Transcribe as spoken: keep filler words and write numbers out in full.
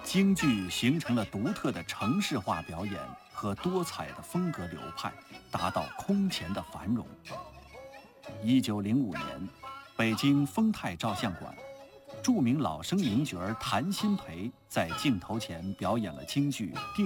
京剧形成了独特的城市化表演和多彩的风格流派，达到空前的繁荣。一九零五年，北京丰泰照相馆，著名老生名角谭鑫培在镜头前表演了京剧《定